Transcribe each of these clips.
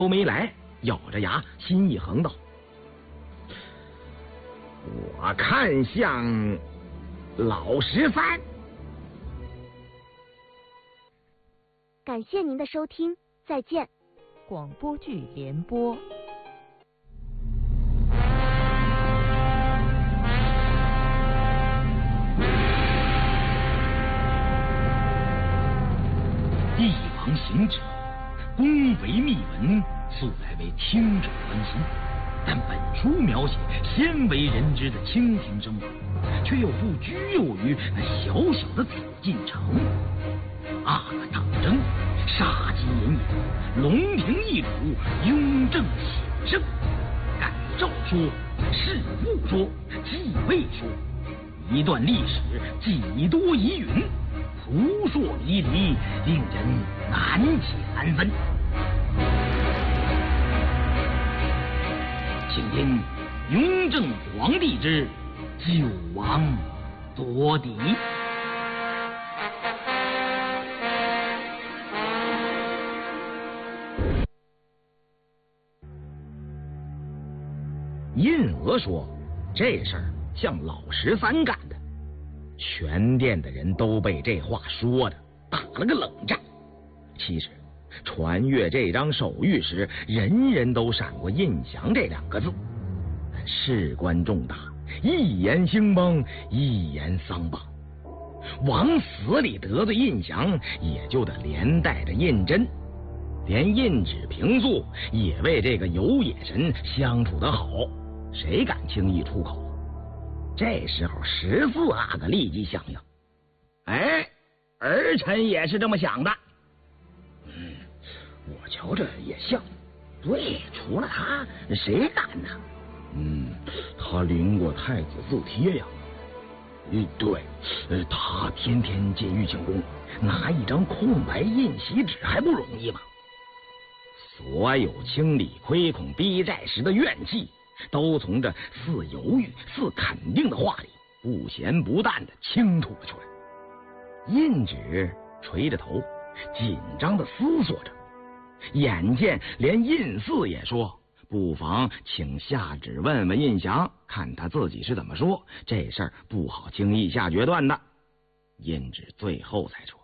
都没来，咬着牙心一横道：“我看像老13。” 感谢您的收听，再见。 广播剧联播。 帝王行止，宫闱秘闻，素来为听者欢心。但本书描写鲜为人知的清廷生活，却又不拘囿于那小小的紫禁城。阿哥党争，杀机隐隐，龙庭易主，雍正显圣。改诏说，事务说，继位说，一段历史几多疑云，扑朔迷离，令人难解难分。请听雍正皇帝之九王夺嫡。胤娥说：“这事儿像老13干的。”全殿的人都被这话说的打了个冷战。其实传阅这张手谕时，人人都闪过胤祥这2个字，但事关重大，一言兴邦，一言丧邦。往死里得罪胤祥，也就得连带着胤禛，连胤祉平素也为这个有野神相处得好，谁敢轻易出口？这时候14阿哥立即响应：“哎，儿臣也是这么想的。”我瞧着也像。对，除了他，谁敢呢？他临过太子字帖呀。对，他天天进御庆宫，拿一张空白印玺纸还不容易吗？所有清理亏空逼债时的怨气，都从这似犹豫似肯定的话里不咸不淡的倾吐了出来。胤祉垂着头，紧张的思索着，眼见连胤祀也说：“不妨请下旨问问胤祥，看他自己是怎么说，这事儿不好轻易下决断的。”胤祉最后才说：“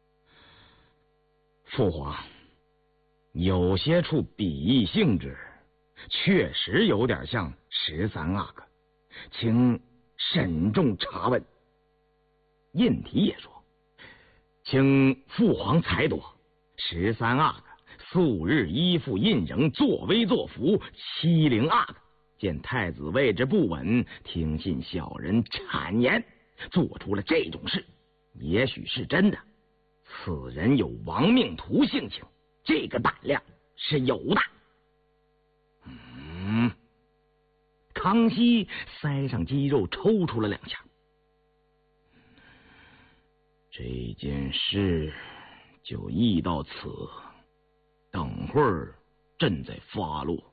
父皇，有些处笔意性质确实有点像13阿哥，请慎重查问。”胤禔也说：“请父皇裁夺，13阿哥素日依附胤禛，作威作福，欺凌阿哥，见太子位置不稳，听信小人谗言，做出了这种事，也许是真的。此人有亡命徒性情，这个胆量是有的。”康熙腮上肌肉抽搐了2下。这件事就议到此，等会儿朕再发落。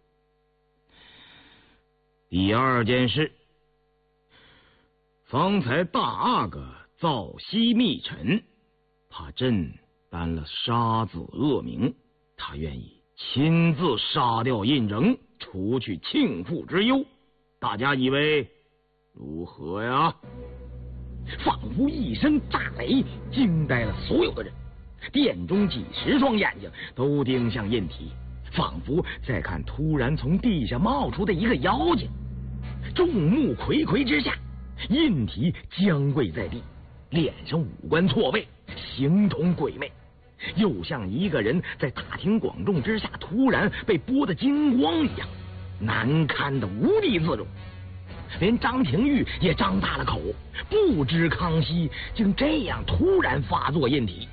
第2件事，方才大阿哥造西密陈，怕朕担了杀子恶名，他愿意亲自杀掉胤禛，除去庆父之忧。大家以为如何呀？仿佛一声炸雷，惊呆了所有的人。殿中几10双眼睛都盯向胤禔，仿佛在看突然从地下冒出的一个妖精。众目睽睽之下，胤禔僵跪在地，脸上五官错位，形同鬼魅，又像一个人在大庭广众之下突然被拨得精光一样，难堪的无地自容。连张廷玉也张大了口，不知康熙竟这样突然发作胤禔。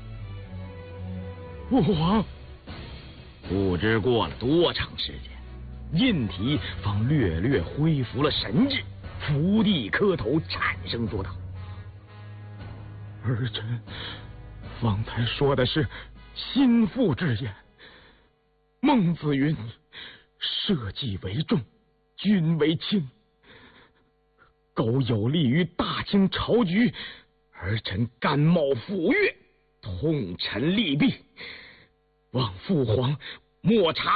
父皇，不知过了多长时间，胤禔方略略恢复了神智，伏地磕头，颤声说道：“儿臣方才说的是心腹之言。孟子云：社稷为重，君为轻。苟有利于大清朝局，儿臣甘冒抚越，痛陈利弊。望父皇抹茶。